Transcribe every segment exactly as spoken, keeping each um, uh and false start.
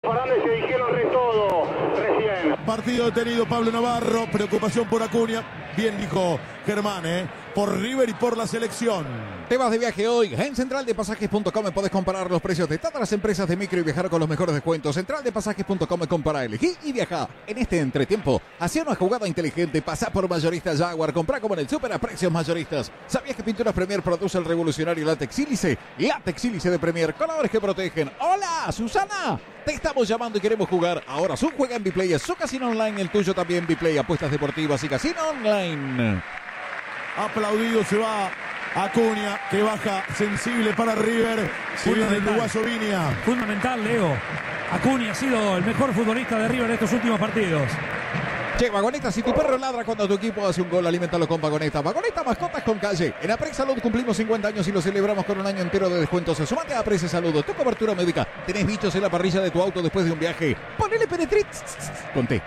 Fernández se dijeron de todo recién. Partido detenido Pablo Navarro, preocupación por Acuña. Bien dijo Germán, ¿eh? Por River y por la selección. Te vas de viaje hoy. En central de pasajes punto com podés comparar los precios de todas las empresas de micro y viajar con los mejores descuentos. central de pasajes punto com, compara, elegí y viaja. En este entretiempo, hacía una jugada inteligente. Pasá por Mayoristas Jaguar. Comprá como en el súper a precios mayoristas. ¿Sabías que Pinturas Premier produce el revolucionario látex sílice? Látex sílice de Premier. Colores que protegen. ¡Hola, Susana! Te estamos llamando y queremos jugar. Ahora su juega en Biplay, es su casino online, el tuyo también Biplay, apuestas deportivas y casino online. Aplaudido se va Acuña, que baja sensible para River. Si viene el uruguayo Viña. Fundamental, Leo. Acuña ha sido el mejor futbolista de River en estos últimos partidos. Che, Vagoneta, si tu perro ladra cuando tu equipo hace un gol, aliméntalo con Vagoneta. Vagoneta, mascotas con calle. En Aprex Salud cumplimos cincuenta años y lo celebramos con un año entero de descuentos. Sumate a Aprex Salud, tu cobertura médica. ¿Tenés bichos en la parrilla de tu auto después de un viaje? Ponele Penetrit con té.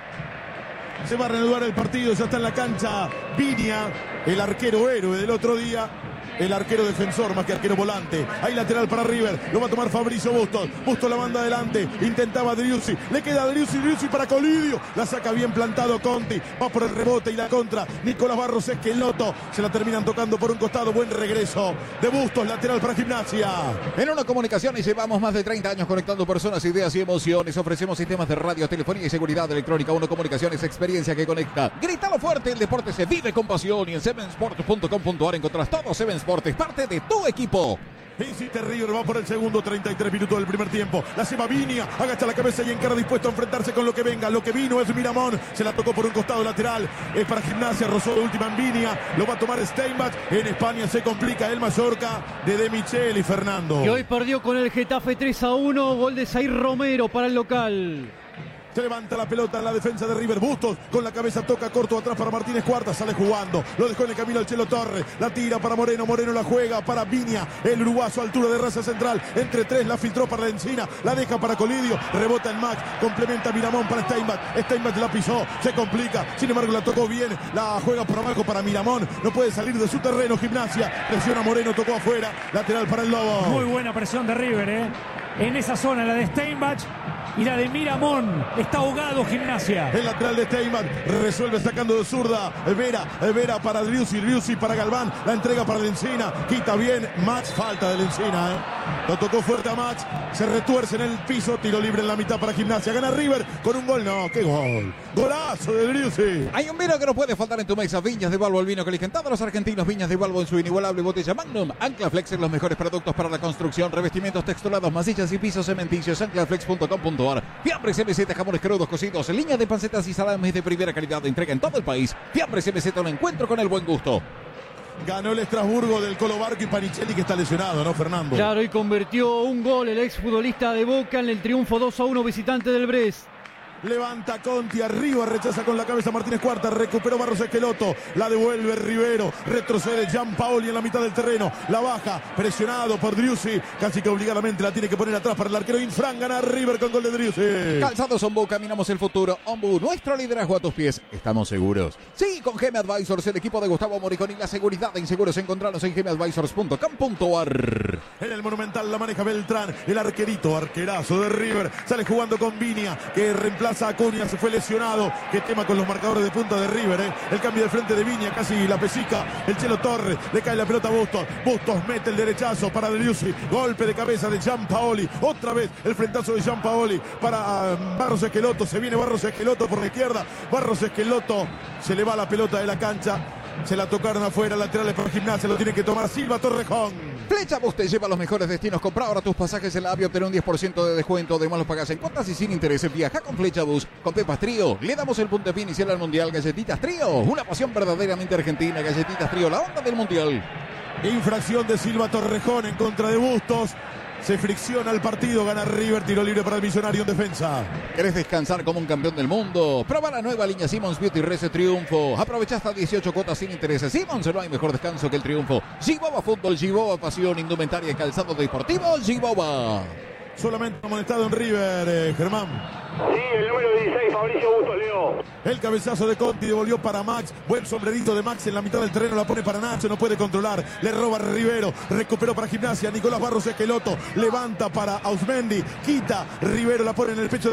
Se va a reanudar el partido, ya está en la cancha Viña, el arquero héroe del otro día. El arquero defensor más que arquero volante. Hay lateral para River. Lo va a tomar Fabricio Bustos. Bustos la manda adelante. Intentaba Driussi. Le queda Driussi. Driussi para Colidio. La saca bien plantado Conti. Va por el rebote y la contra. Nicolás Barros Esqueloto. Se la terminan tocando por un costado. Buen regreso de Bustos. Lateral para Gimnasia. En Uno Comunicaciones llevamos más de treinta años conectando personas, ideas y emociones. Ofrecemos sistemas de radio, telefonía y seguridad electrónica. Uno Comunicaciones, experiencia que conecta. Grítalo fuerte. El deporte se vive con pasión. Y en seven sports punto com punto a r encontrás todo Seven Sport es parte de tu equipo. Insiste River, va por el segundo, treinta y tres minutos del primer tiempo. La lleva Viña, agacha la cabeza y encara dispuesto a enfrentarse con lo que venga. Lo que vino es Miramón, se la tocó por un costado lateral. Es para Gimnasia, rozó de última en Viña. Lo va a tomar Steinbach. En España se complica el Mallorca de De Michel y Fernando. Y hoy perdió con el Getafe tres a uno. Gol de Zair Romero para el local. Se levanta la pelota en la defensa de River. Bustos con la cabeza toca corto atrás para Martínez Cuarta. Sale jugando. Lo dejó en el camino al Chelo Torres. La tira para Moreno. Moreno la juega para Viña. El uruguayo a altura de raza central. Entre tres la filtró para la encina. La deja para Colidio. Rebota en Max. Complementa Miramón para Steinbach. Steinbach la pisó. Se complica. Sin embargo la tocó bien. La juega por abajo para Miramón. No puede salir de su terreno Gimnasia. Presiona Moreno. Tocó afuera. Lateral para el Lobo. Muy buena presión de River, ¿eh? En esa zona, la de Steinbach y la de Miramón. Está ahogado Gimnasia. El lateral de Steinbach resuelve sacando de zurda. Vera, Vera para Driussi, Driussi para Galván. La entrega para Lencina. Quita bien Max. Falta de Lencina, ¿eh? Lo tocó fuerte a Max. Se retuerce en el piso. Tiro libre en la mitad para Gimnasia. Gana River con un gol. No, qué gol. Golazo de Driussi. Hay un vino que no puede faltar en tu mesa. Viñas de Balbo, el vino que eligen todos los argentinos. Viñas de Balbo en su inigualable botella Magnum. Anclaflex en los mejores productos para la construcción. Revestimientos texturados, masillas y pisos cementicios. Anclaflex punto com punto a r. Fiambres M Z, jamones crudos cocidos, línea de pancetas y salames de primera calidad de entrega en todo el país. Fiambres M Z, un encuentro con el buen gusto. Ganó el Estrasburgo del Colo Barco y Panicelli, que está lesionado, ¿no, Fernando? Claro, y convirtió un gol el exfutbolista de Boca en el triunfo dos a uno visitante del Brest. Levanta Conti arriba, rechaza con la cabeza Martínez Cuarta, recuperó Barros Esqueloto, la devuelve Rivero, retrocede Gianpaoli en la mitad del terreno, la baja, presionado por Driussi, casi que obligadamente la tiene que poner atrás para el arquero Infran. Gana River con gol de Driussi. Calzados Ombu, caminamos el futuro. Ombu, nuestro liderazgo a tus pies. ¿Estamos seguros? Sí, con G M Advisors, el equipo de Gustavo Moriconi, la seguridad de inseguros. Encontrarnos en g m advisors punto com punto a r. En el Monumental la maneja Beltrán, el arquerito, arquerazo de River, sale jugando con Viña, que reemplaza a Acuña, se fue lesionado. Qué tema con los marcadores de punta de River, ¿eh? El cambio de frente de Viña, casi la pesica. El Chelo Torres, le cae la pelota a Bustos. Bustos mete el derechazo para Driussi. Golpe de cabeza de Gianpaoli. Otra vez el frentazo de Gianpaoli para uh, Barros Esqueloto. Se viene Barros Esqueloto por la izquierda. Barros Esqueloto, se le va la pelota de la cancha. Se la tocaron afuera, laterales para Gimnasia, lo tiene que tomar Silva Torrejón. Flecha Bus te lleva a los mejores destinos. Compra ahora tus pasajes en la A V I, obtener un diez por ciento de descuento. Además los pagas en cuotas y sin intereses. Viaja con Flecha Bus. Con Pepas Trío, le damos el puntapié inicial al Mundial. Galletitas Trío, una pasión verdaderamente argentina. Galletitas Trío, la onda del Mundial. Infracción de Silva Torrejón en contra de Bustos. Se fricciona el partido, gana River, tiro libre para el Millonario en defensa. ¿Querés descansar como un campeón del mundo? Prueba la nueva línea Simmons Beauty Reset Triunfo. Aprovecha hasta dieciocho cuotas sin intereses. Simmons, no hay mejor descanso que el triunfo. Giboba Fútbol, Giboba Pasión, Indumentaria y Calzado Deportivo, Giboba. Solamente amonestado en River, eh, Germán. Sí, el número dieciséis, Fabricio Bustos, Leo. El cabezazo de Conti devolvió para Max. Buen sombrerito de Max en la mitad del terreno. La pone para Nacho, no puede controlar. Le roba Rivero. Recuperó para Gimnasia. Nicolás Barros Esqueloto. Levanta para Ausmendi. Quita. Rivero la pone en el pecho de